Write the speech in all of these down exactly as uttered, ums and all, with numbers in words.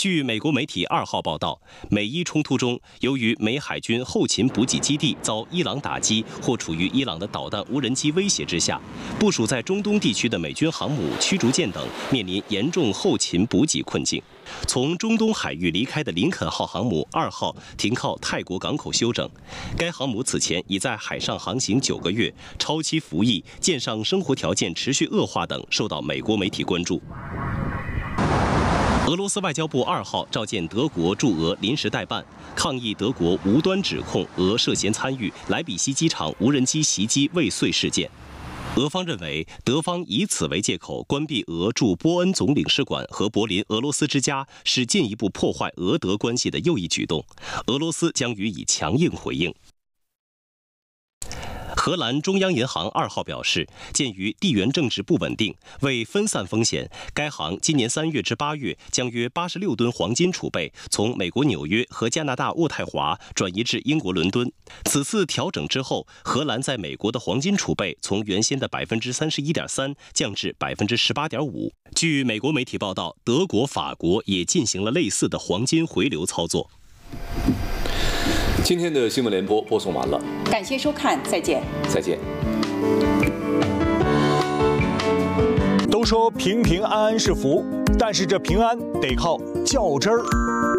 据美国媒体二号报道，美伊冲突中，由于美海军后勤补给基地遭伊朗打击，或处于伊朗的导弹、无人机威胁之下，部署在中东地区的美军航母、驱逐舰等面临严重后勤补给困境。从中东海域离开的林肯号航母二号停靠泰国港口休整。该航母此前已在海上航行九个月，超期服役、舰上生活条件持续恶化等，受到美国媒体关注。俄罗斯外交部二号召见德国驻俄临时代办，抗议德国无端指控俄涉嫌参与莱比锡机场无人机袭击未遂事件。俄方认为，德方以此为借口关闭俄驻波恩总领事馆和柏林俄罗斯之家，是进一步破坏俄德关系的又一举动。俄罗斯将予以强硬回应。荷兰中央银行二号表示，鉴于地缘政治不稳定，为分散风险，该行今年三月至八月将约八十六吨黄金储备从美国纽约和加拿大渥太华转移至英国伦敦。此次调整之后，荷兰在美国的黄金储备从原先的百分之三十一点三降至百分之十八点五。据美国媒体报道，德国、法国也进行了类似的黄金回流操作。 今天的新闻联播播送完了， 感谢收看，再见。 再见。 都说平平安安是福，但是这平安得靠较真儿。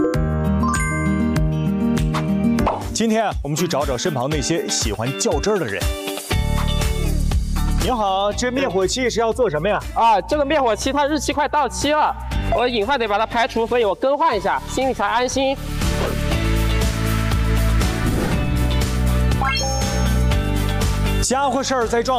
今天我们去找找身旁那些喜欢较真儿的人。您好，这灭火器是要做什么呀？ 啊，这个灭火器它日期快到期了，我隐患得把它排除，所以我更换一下，心里才安心。 家伙事儿再撞。